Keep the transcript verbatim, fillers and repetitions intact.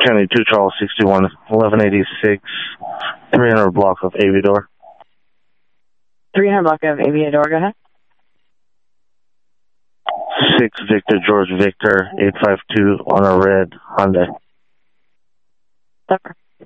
County two, Charles sixty-one, eleven eighty-six, three hundred block of Aviador. three hundred block of Aviador, go ahead. six Victor George Victor, eight five two on a red Hyundai. Stopper.